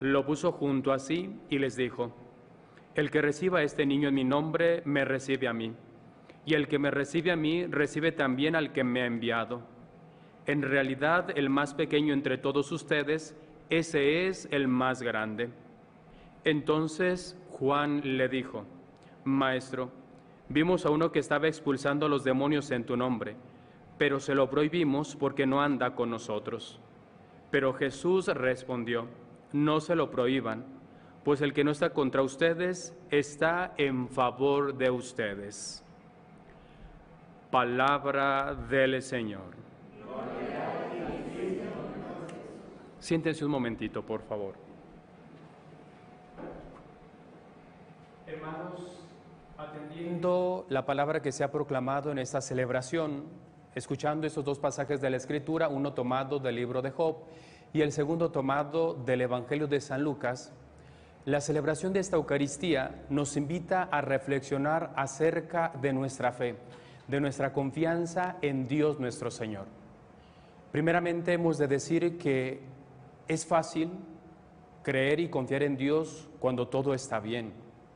Lo puso junto a sí y les dijo: El que reciba a este niño en mi nombre, me recibe a mí, y el que me recibe a mí, recibe también al que me ha enviado. En realidad, el más pequeño entre todos ustedes, ese es el más grande. Entonces Juan le dijo: Maestro, vimos a uno que estaba expulsando a los demonios en tu nombre, pero se lo prohibimos porque no anda con nosotros. Pero Jesús respondió: No se lo prohíban, pues el que no está contra ustedes está en favor de ustedes. Palabra del Señor. Siéntense un momentito, por favor. Hermanos, atendiendo la palabra que se ha proclamado en esta celebración, escuchando estos dos pasajes de la Escritura, uno tomado del libro de Job y el segundo tomado del Evangelio de San Lucas, la celebración de esta Eucaristía nos invita a reflexionar acerca de nuestra fe, de nuestra confianza en Dios nuestro Señor. Primeramente hemos de decir que es fácil creer y confiar en Dios cuando todo está bien,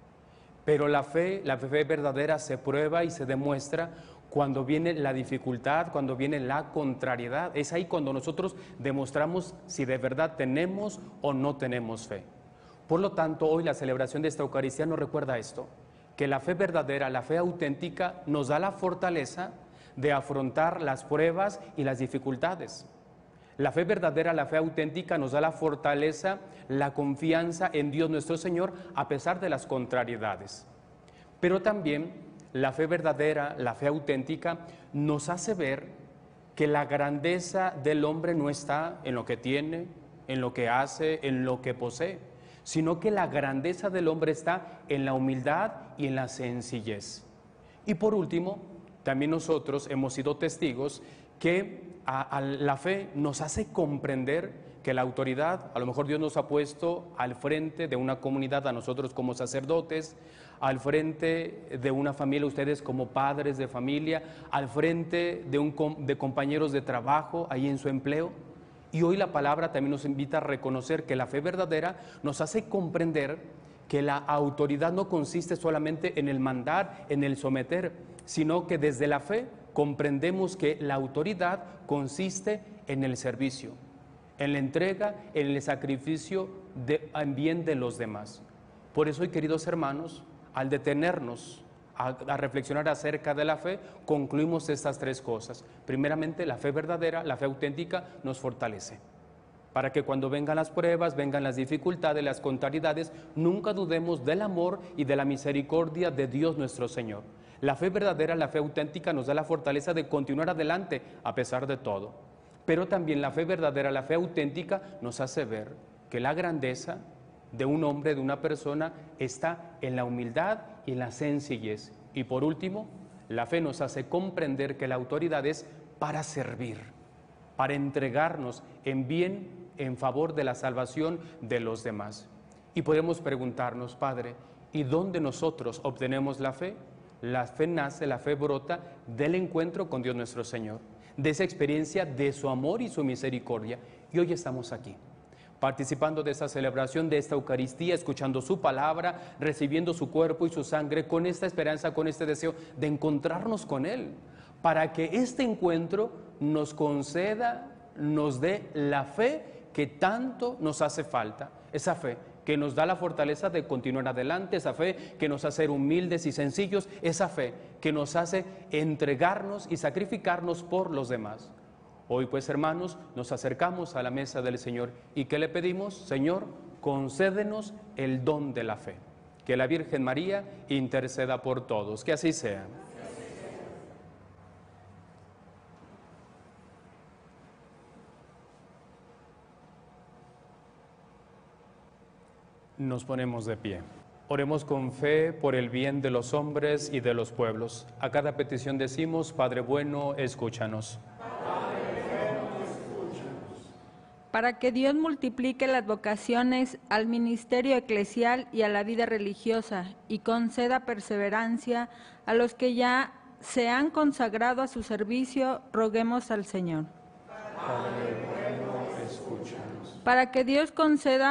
pero la fe verdadera se prueba y se demuestra cuando viene la dificultad, cuando viene la contrariedad. Es ahí cuando nosotros demostramos si de verdad tenemos o no tenemos fe. Por lo tanto, hoy la celebración de esta Eucaristía nos recuerda esto, que la fe verdadera, la fe auténtica, nos da la fortaleza de afrontar las pruebas y las dificultades. La fe verdadera, la fe auténtica nos da la fortaleza, la confianza en Dios nuestro Señor a pesar de las contrariedades. Pero también la fe verdadera, la fe auténtica nos hace ver que la grandeza del hombre no está en lo que tiene, en lo que hace, en lo que posee, sino que la grandeza del hombre está en la humildad y en la sencillez. Y por último, también nosotros hemos sido testigos que a la fe nos hace comprender que la autoridad, a lo mejor Dios nos ha puesto al frente de una comunidad, a nosotros como sacerdotes, al frente de una familia, ustedes como padres de familia, al frente de compañeros de trabajo, ahí en su empleo. Y hoy la palabra también nos invita a reconocer que la fe verdadera nos hace comprender que la autoridad no consiste solamente en el mandar, en el someter, sino que desde la fe comprendemos que la autoridad consiste en el servicio, en la entrega, en el sacrificio en bien de los demás. Por eso hoy, queridos hermanos, al detenernos a reflexionar acerca de la fe, concluimos estas tres cosas. Primeramente, la fe verdadera, la fe auténtica nos fortalece, para que cuando vengan las pruebas, vengan las dificultades, las contrariedades, nunca dudemos del amor y de la misericordia de Dios nuestro Señor. La fe verdadera, la fe auténtica nos da la fortaleza de continuar adelante a pesar de todo. Pero también la fe verdadera, la fe auténtica nos hace ver que la grandeza de un hombre, de una persona, está en la humildad y en la sencillez. Y por último, la fe nos hace comprender que la autoridad es para servir, para entregarnos en bien, en favor de la salvación de los demás. Y podemos preguntarnos, Padre, ¿y dónde nosotros obtenemos la fe? La fe nace, la fe brota del encuentro con Dios nuestro Señor, de esa experiencia de su amor y su misericordia. Y hoy estamos aquí, participando de esta celebración, de esta Eucaristía, escuchando su palabra, recibiendo su cuerpo y su sangre, con esta esperanza, con este deseo de encontrarnos con Él, para que este encuentro nos conceda, nos dé la fe que tanto nos hace falta, esa fe que nos da la fortaleza de continuar adelante, esa fe que nos hace ser humildes y sencillos, esa fe que nos hace entregarnos y sacrificarnos por los demás. Hoy pues, hermanos, nos acercamos a la mesa del Señor y ¿qué le pedimos? Señor, concédenos el don de la fe. Que la Virgen María interceda por todos, que así sea. Nos ponemos de pie. Oremos con fe por el bien de los hombres y de los pueblos. A cada petición decimos: Padre bueno, escúchanos. Para que Dios multiplique las vocaciones al ministerio eclesial y a la vida religiosa y conceda perseverancia a los que ya se han consagrado a su servicio, roguemos al Señor. Padre bueno, escúchanos. Para que Dios conceda